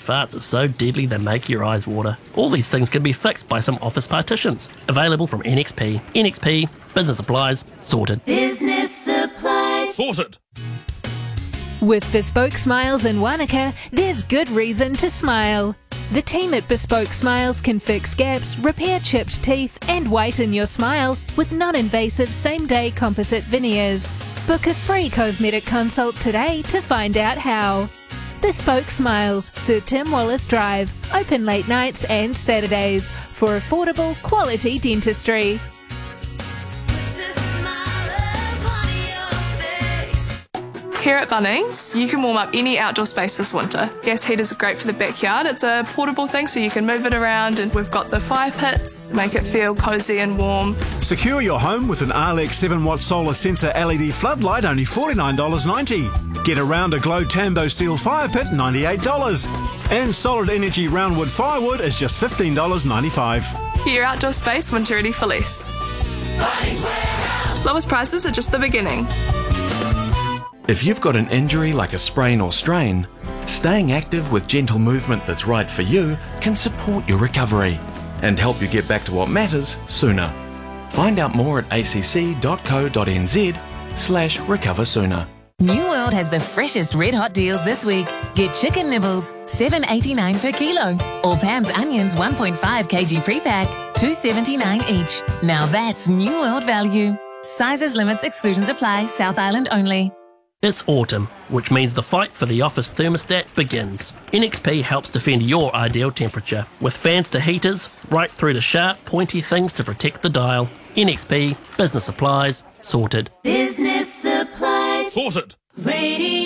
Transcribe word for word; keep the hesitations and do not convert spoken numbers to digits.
farts are so deadly they make your eyes water. All these things can be fixed by some office partitions. Available from N X P. N X P, business supplies, sorted. Business supplies. Sorted. With Bespoke Smiles in Wanaka, there's good reason to smile. The team at Bespoke Smiles can fix gaps, repair chipped teeth and whiten your smile with non-invasive same-day composite veneers. Book a free cosmetic consult today to find out how. Bespoke Smiles, Sir Tim Wallace Drive, open late nights and Saturdays for affordable, quality dentistry. Here at Bunnings, you can warm up any outdoor space this winter. Gas heaters are great for the backyard. It's a portable thing so you can move it around, and we've got the fire pits, make it feel cosy and warm. Secure your home with an Arlex seven watt solar sensor L E D floodlight, only forty-nine dollars ninety. Get a rounder glow Tambo steel fire pit, ninety-eight dollars. And solid energy roundwood firewood is just fifteen dollars ninety-five. Get your outdoor space winter ready for less. Lowest prices are just the beginning. If you've got an injury like a sprain or strain, staying active with gentle movement that's right for you can support your recovery and help you get back to what matters sooner. Find out more at acc.co.nz slash recover sooner. New World has the freshest red hot deals this week. Get chicken nibbles, seven eighty-nine per kilo, or Pam's onions, one point five kilogram pre-pack, two seventy-nine each. Now that's New World value. Sizes, limits, exclusions apply. South Island only. It's autumn, which means the fight for the office thermostat begins. N X P helps defend your ideal temperature, with fans to heaters, right through to sharp, pointy things to protect the dial. N X P, business supplies, sorted. Business supplies. Sorted. Radio.